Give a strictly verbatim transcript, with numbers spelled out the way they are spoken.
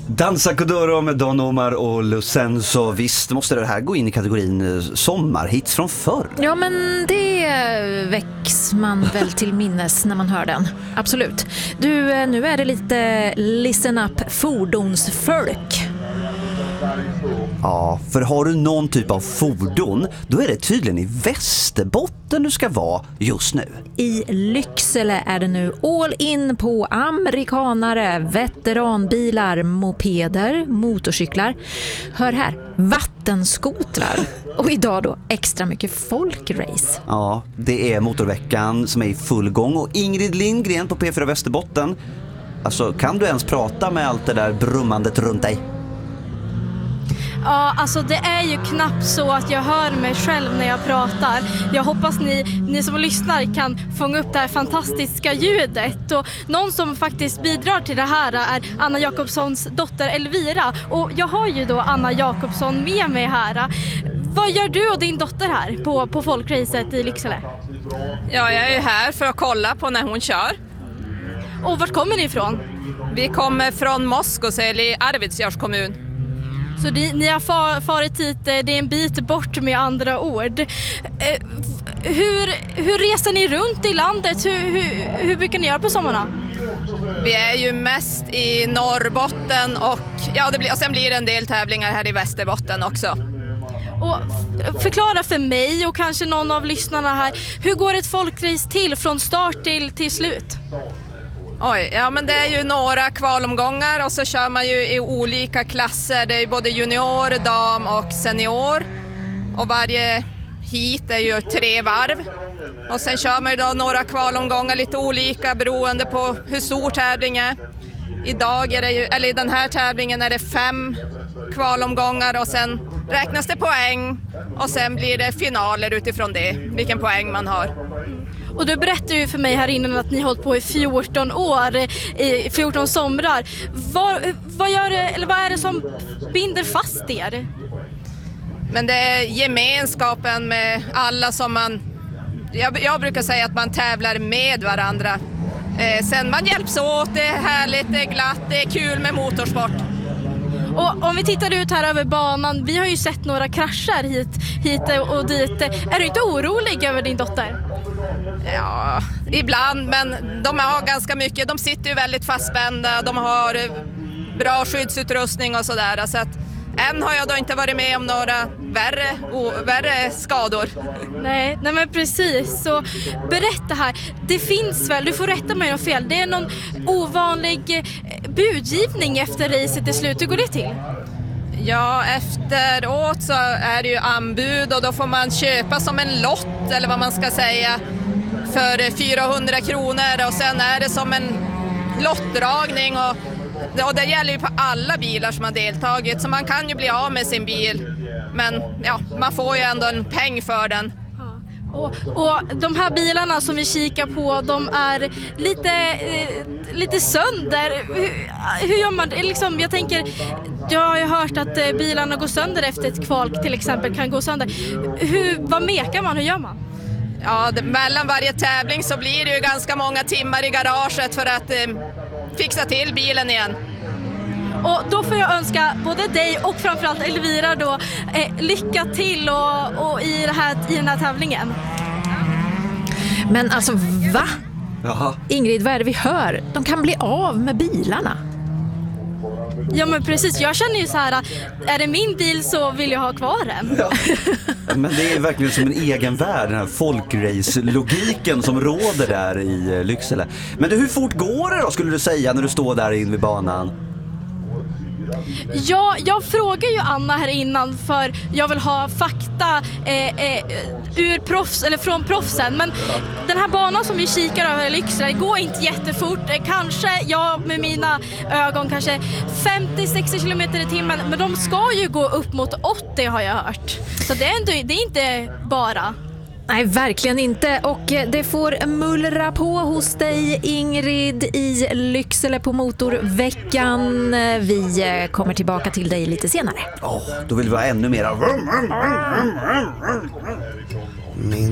Danza Kuduro med Don Omar och Lucenzo. Visst måste det här gå in i kategorin sommarhits från förr. Ja, men det väcks man väl till minnes när man hör den. Absolut. Du, nu är det lite listen up fordonsfolk. Ja, för har du någon typ av fordon, då är det tydligen i Västerbotten du ska vara just nu. I Lycksele är det nu all in på amerikanare, veteranbilar, mopeder, motorcyklar. Hör här, vattenskotrar. Och idag då extra mycket folkrace. Ja, det är Motorveckan som är i full gång. Och Ingrid Lindgren på P fyra Västerbotten. Alltså, kan du ens prata med allt det där brummandet runt dig? Ja, alltså det är ju knappt så att jag hör mig själv när jag pratar. Jag hoppas ni, ni som lyssnar kan fånga upp det här fantastiska ljudet. Och någon som faktiskt bidrar till det här är Anna Jakobssons dotter Elvira. Och jag har ju då Anna Jakobsson med mig här. Vad gör du och din dotter här på, på folkracet i Lycksele? Ja, jag är här för att kolla på när hon kör. Och vart kommer ni ifrån? Vi kommer från Moskosel i Arvidsjaurs kommun. Så det, ni har far, farit hit, det är en bit bort med andra ord. Eh, hur, hur reser ni runt i landet? Hur, hur, hur brukar ni göra på sommarna? Vi är ju mest i Norrbotten och, ja, det blir, och sen blir det en del tävlingar här i Västerbotten också. Och förklara för mig och kanske någon av lyssnarna här, hur går ett folkrace till från start till, till slut? Oj, ja men det är ju några kvalomgångar och så kör man ju i olika klasser. Det är både junior, dam och senior. Och varje hit är ju tre varv. Och sen kör man ju då några kvalomgångar lite olika beroende på hur stor tävling är. Idag är det ju, eller i den här tävlingen är det fem kvalomgångar och sen räknas det poäng. Och sen blir det finaler utifrån det, vilken poäng man har. Och du berättade ju för mig här innan att ni har hållit på i fjorton år, i fjorton somrar. Vad, vad, gör det, eller vad är det som binder fast er? Men det är gemenskapen med alla som man... Jag, jag brukar säga att man tävlar med varandra. Eh, sen man hjälps åt, det är härligt, det är glatt, det är kul med motorsport. Och om vi tittar ut här över banan, vi har ju sett några krascher hit, hit och dit. Är du inte orolig över din dotter? Ja, ibland, men de har ganska mycket. De sitter ju väldigt fastspända, de har bra skyddsutrustning och sådär. Så att än har jag då inte varit med om några värre, o, värre skador. Nej, nej men precis. Så berätta här, det finns väl, du får rätta mig om fel, det är någon ovanlig budgivning efter racet i slut. Hur går det till? Ja, efteråt så är det ju anbud och då får man köpa som en lott eller vad man ska säga för fyrahundra kronor och sen är det som en lottdragning och, och det gäller ju på alla bilar som har deltagit så man kan ju bli av med sin bil men ja, man får ju ändå en peng för den. Och, och de här bilarna som vi kikar på, de är lite, eh, lite sönder. Hur, hur gör man det? Liksom, jag tänker, jag har ju hört att eh, bilarna går sönder efter ett kval till exempel, kan gå sönder. Hur, vad mekar man? Hur gör man? Ja, det, mellan varje tävling så blir det ju ganska många timmar i garaget för att eh, fixa till bilen igen. Och då får jag önska både dig och framförallt Elvira då eh, lycka till och, och i, det här, i den här tävlingen. Men alltså, va? Jaha. Ingrid, vad är det vi hör? De kan bli av med bilarna. Ja men precis, jag känner ju så här, är det min bil så vill jag ha kvar den. Ja. Men det är verkligen som en egen värld, den här folkrace-logiken som råder där i Lycksele. Men du, hur fort går det då skulle du säga när du står där in vid banan? Ja, jag frågar ju Anna här innan för jag vill ha fakta eh, eh, ur proffs, eller från proffsen. Men den här banan som vi kikar över i Lycksele går inte jättefort. Eh, kanske, jag med mina ögon, kanske femtio till sextio kilometer i timmen. Men de ska ju gå upp mot åttio har jag hört. Så det är, ändå, det är inte bara... Nej, verkligen inte. Och det får mullra på hos dig, Ingrid, i Lycksele på Motorveckan. Vi kommer tillbaka till dig lite senare. Åh, oh, då vill vi ha ännu mera. Min